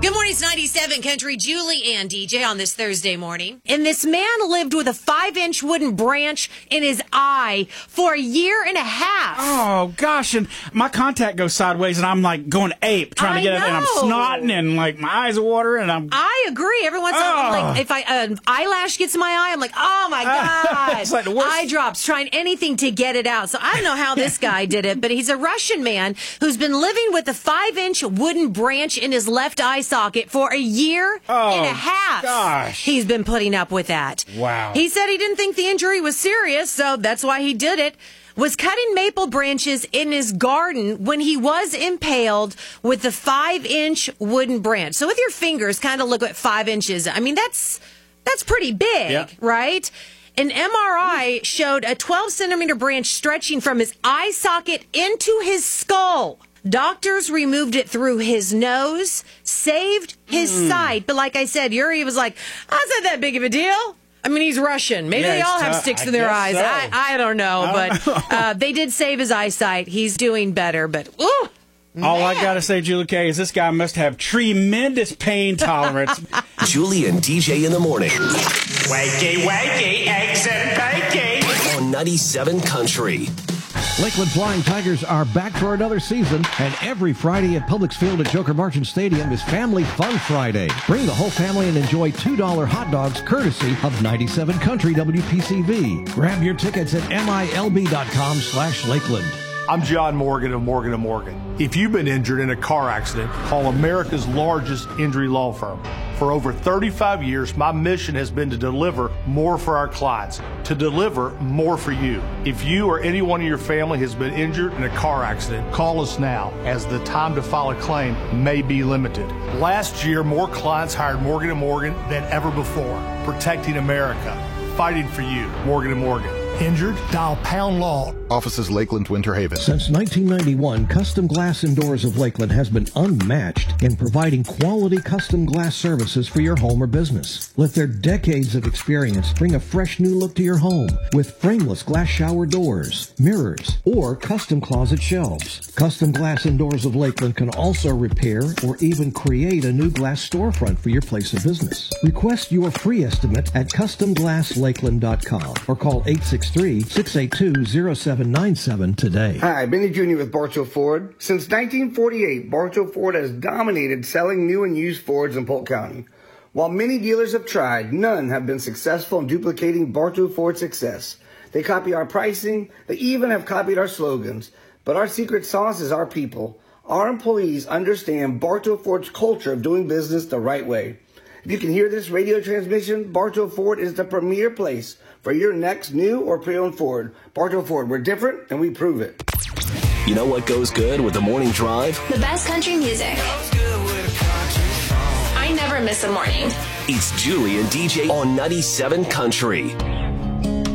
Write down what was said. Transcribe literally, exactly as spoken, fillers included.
Good morning, it's ninety-seven Country. Julie and D J on this Thursday morning. And this man lived with a five-inch wooden branch in his eye for a year and a half. Oh, gosh. And my contact goes sideways, and I'm, like, going ape trying I to get it, know. and I'm snotting, and, like, my eyes are watering, and I'm... I agree. Every once in a while, Oh. like, if I, an eyelash gets in my eye, I'm like, oh, my God. It's like the worst. Eye drops, trying anything to get it out. So I don't know how this guy did it, but he's a Russian man who's been living with a five-inch wooden branch in his left eye socket for a year Oh, and a half. gosh. He's been putting up with that. Wow. He said he didn't think the injury was serious, so that's why he did it. Was cutting maple branches in his garden when he was impaled with the five-inch wooden branch. So with your fingers, kind of look at five inches. I mean, that's that's pretty big, Yep. right? An M R I showed a twelve centimeter branch stretching from his eye socket into his skull. Doctors removed it through his nose, saved his Mm. sight. But like I said, Yuri was like, oh, it's not that big of a deal. I mean, he's Russian. Maybe Yeah, they it's all have tough. sticks I in their guess eyes. so. I, I don't know. I but don't know. Uh, they did save his eyesight. He's doing better. But, ooh, All I man. got to say, Julie K, is this guy must have tremendous pain tolerance. Julie and D J in the morning Wakey, wakey, eggs and bacon. on ninety-seven Country. Lakeland Flying Tigers are back for another season, and every Friday at Publix Field at Joker Marchant Stadium is Family Fun Friday. Bring the whole family and enjoy two dollar hot dogs courtesy of ninety-seven Country W P C V. Grab your tickets at milb.com slash Lakeland. I'm John Morgan of Morgan and Morgan. If you've been injured in a car accident, call America's largest injury law firm. For over thirty-five years, my mission has been to deliver more for our clients, to deliver more for you. If you or anyone in your family has been injured in a car accident, call us now, as the time to file a claim may be limited. Last year, more clients hired Morgan and Morgan than ever before, protecting America, fighting for you. Morgan and Morgan. Injured? Dial pound law. Offices Lakeland, Winter Haven. Since nineteen ninety-one, Custom Glass Indoors of Lakeland has been unmatched in providing quality custom glass services for your home or business. Let their decades of experience bring a fresh new look to your home with frameless glass shower doors, mirrors, or custom closet shelves. Custom Glass Indoors of Lakeland can also repair or even create a new glass storefront for your place of business. Request your free estimate at custom glass lakeland dot com or call eight six three, six eight two, zero seven nine seven today. Hi, Benny Junior with Bartow Ford. Since nineteen forty-eight, Bartow Ford has dominated selling new and used Fords in Polk County. While many dealers have tried, none have been successful in duplicating Bartow Ford's success. They copy our pricing, they even have copied our slogans. But our secret sauce is our people. Our employees understand Bartow Ford's culture of doing business the right way. If you can hear this radio transmission, Bartow Ford is the premier place for your next new or pre-owned Ford. Bartow Ford, we're different and we prove it. You know what goes good with the morning drive? The best country music. I never miss a morning. It's Julie and D J on ninety-seven Country.